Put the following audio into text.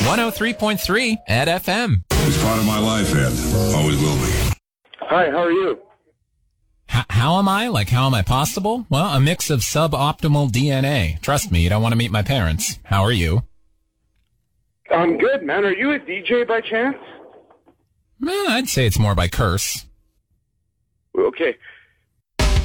103.3 at FM. It's part of my life, Ed. Always will be. Hi, how are you? How am I? Like, how am I possible? Well, a mix of suboptimal DNA. Trust me, you don't want to meet my parents. How are you? I'm good, man. Are you a DJ by chance? I'd say it's more by curse. Okay.